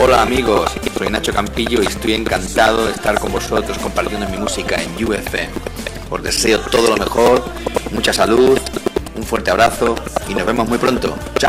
Hola amigos, soy Nacho Campillo y estoy encantado de estar con vosotros compartiendo mi música en UFM. Os deseo todo lo mejor, mucha salud, un fuerte abrazo y nos vemos muy pronto. ¡Chao!